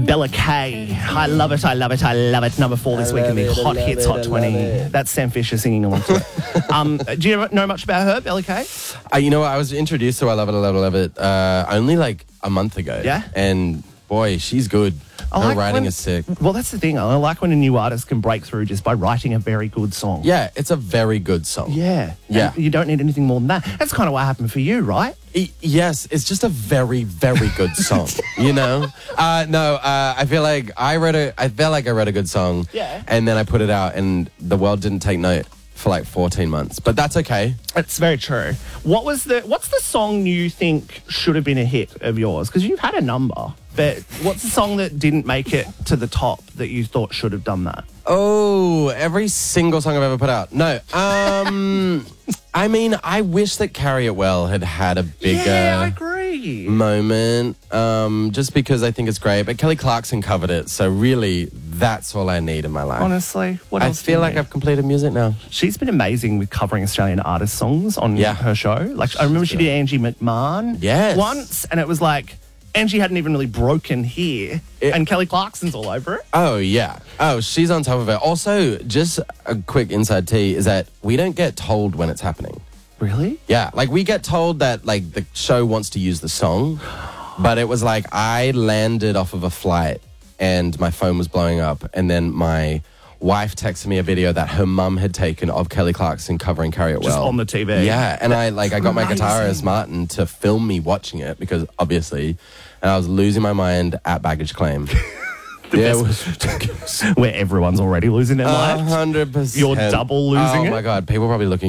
Bella K. I love it, I love it, I love it. Number 4 this week in the Hot Hits Hot 20. That's Sam Fisher singing along to it. Do you know much about her, Bella K? You know what? I was introduced to I Love It, I Love It, I Love It only like a month ago. Yeah? And boy, she's good. Her writing is sick. Well, that's the thing. I like when a new artist can break through just by writing a very good song. Yeah, it's a very good song. Yeah. Yeah. And you don't need anything more than that. That's kind of what happened for you, right? Yes, it's just a very, very good song. You know? I feel like I wrote a good song. Yeah. And then I put it out, and the world didn't take note for like 14 months. But that's okay. It's very true. What's the song you think should have been a hit of yours? Because you've had a number. But what's the song that didn't make it to the top that you thought should have done that? Oh, every single song I've ever put out. No. I mean, I wish that Carry It Well had a bigger Yeah, I agree. moment. Just because I think it's great. But Kelly Clarkson covered it. So really, that's all I need in my life. Honestly, what I else do feel you like need? I've completed music now. She's been amazing with covering Australian artist songs on her show. Like, I remember she did Angie McMahon once, and it was like, Angie hadn't even really broken here, and Kelly Clarkson's all over it. Oh, yeah. Oh, she's on top of it. Also, just a quick inside tea is that we don't get told when it's happening. Really? Yeah, like we get told that like the show wants to use the song, but it was like I landed off of a flight and my phone was blowing up, and then my wife texted me a video that her mum had taken of Kelly Clarkson covering Carry It Well. Just on the TV. Yeah, and I got my guitarist Martin to film me watching it because obviously, and I was losing my mind at baggage claim. It was ridiculous. Where everyone's already losing their mind. 100%. You're double losing it? Oh my God, people probably looking